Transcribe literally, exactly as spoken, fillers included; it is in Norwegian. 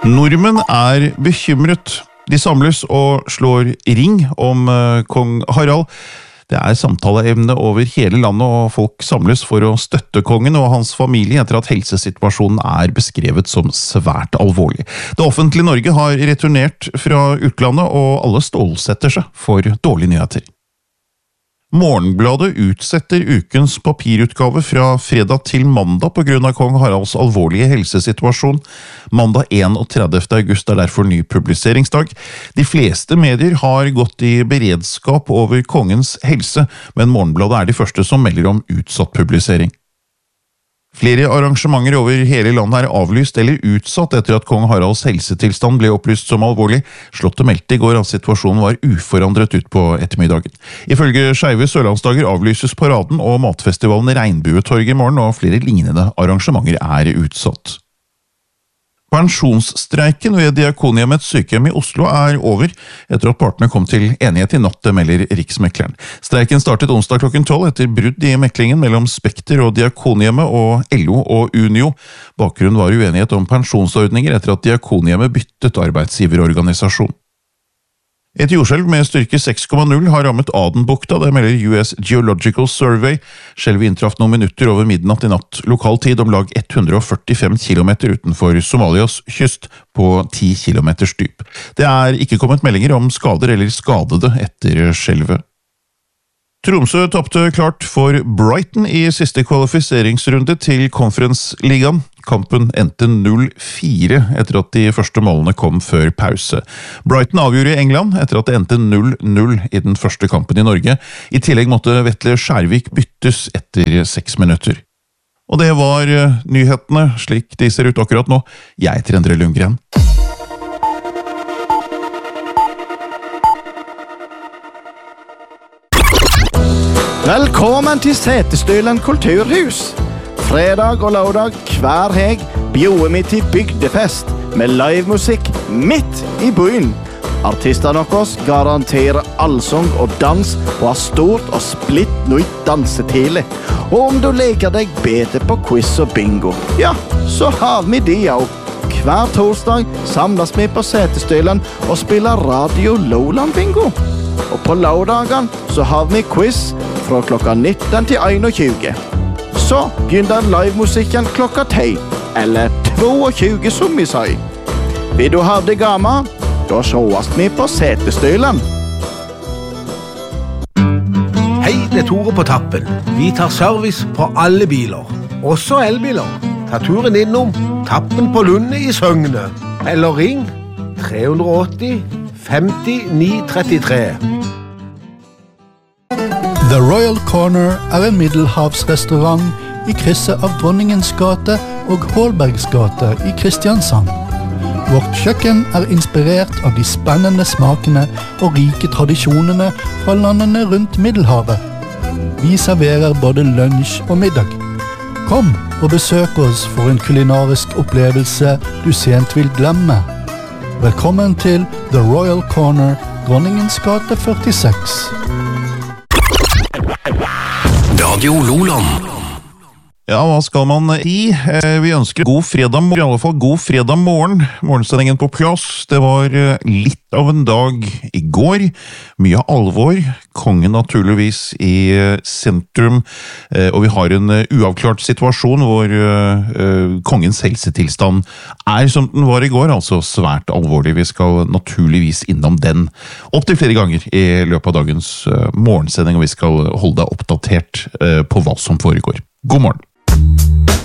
Nordmenn er bekymret. De samles og slår ring om uh, kong Harald. Det er samtaleevne over hele landet, og folk samles for å støtte kongen og hans familie etter at helsesituasjonen er beskrevet som svært alvorlig. Det offentlige Norge har returnert fra utlandet, og alle stålsetter seg for dårlige nyheter. Morgenbladet utsetter ukens papirutgave fra fredag til mandag på grunn av kong Haralds alvorlige helsesituasjon. Mandag enogtredivte august er derfor ny publiseringsdag. De fleste medier har gått i beredskap over kongens helse, men Morgenbladet er de første som melder om utsatt publisering. Flere arrangementer over hele landet er avlyst eller utsatt etter at kong Haralds helsetilstand ble opplyst som alvorlig. Slottet meldte i går at situasjonen var uforandret ut på ettermiddagen. Ifølge Skeive Sørlandsdager avlyses paraden og matfestivalen Regnbuetorget i morgen, og flere lignende arrangementer er utsatt. Pensjonsstreiken ved Diakonhjemmets sykehjem i Oslo er over, etter at partene kom til enighet i natt, det melder Riksmekleren. Streiken startet onsdag klokken tolv etter brudd i meklingen mellom Spekter og Diakonhjemmet og L O og Unio. Bakgrunnen var uenighet om pensjonsordninger etter at Diakonhjemmet byttet arbeidsgiverorganisasjon. Et jordskjelv med styrke seks komma null har rammet Adenbukta, det melder U S Geological Survey. Skjelvet inntraff noen minutter over midnatt i natt lokal tid, om lag hundre og førtifem kilometer utenfor Somalias kyst på ti kilometers dyp. Det er ikke kommet meldinger om skader eller skadede etter skjelvet. Tromsø tappte klart for Brighton i siste kvalifiseringsrunde til Conference-ligaen. Kampen endte null fire etter at de første målene kom før pause. Brighton avgjorde i England etter at det endte null null i den første kampen i Norge. I tillegg måtte Vetle Skjærvik byttes etter seks minutter. Og det var nyhetene, slik de ser ut akkurat nå. Jeg heter Endre Lundgren. Velkommen til Setesdølen kulturhus. Fredag og lørdag hver heg bjoer vi til bygdefest med livemusikk midt i byen. Artistene oss garanterer allsang og dans på et stort og splitt nytt dansetile. Og om du leker deg bedre på quiz og bingo, ja, så har vi de også. Hver torsdag samles vi på Setesdølen og spiller Radio Lowland Bingo. Og på lørdagen så har vi quiz fra klokka nitten til einogtjue. Så begynner livemusikken klokka ti, eller tjueto som vi sier. Vil du ha det gammel? Da sjåast vi på Setesdølen. Hei, det er Tore på Tappen. Vi tar service på alle biler, også elbiler. Ta turen innom Tappen på Lunde i Søgne, eller ring tre åtti femti ni trettitre. The Royal Corner er en middelhavsrestaurant i krysset av Dronningens gate og Hålbergs gate i Kristiansand. Vårt kjøkken er inspirert av de spennende smakene og rike tradisjonene fra landene rundt Middelhavet. Vi serverer både lunsj og middag. Kom og besøk oss for en kulinarisk opplevelse du sent vil glemme. Velkommen til The Royal Corner, Dronningens gate førtiseks. Radio Loland. Ja, hva skal man i? Vi ønsker god fredag morgen, i alle fall god fredag morgen. Morgensendingen på plass. Det var litt av en dag i går. Mye alvor. Kongen naturligvis i sentrum. Og vi har en uavklart situasjon hvor kongens helsetilstand er som den var i går, altså svært alvorlig. Vi skal naturligvis innom den opp til flere ganger i løpet av dagens morgensending, og vi skal holde deg oppdatert på hva som foregår. God morgen.